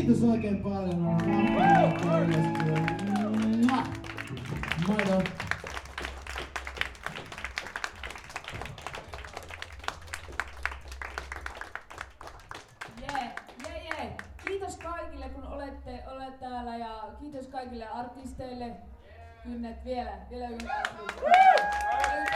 Kiitos oikein paljon. Moro. Kiitos kaikille kun olette täällä ja kiitos kaikille artisteille. Kynnet vielä yhden artistin.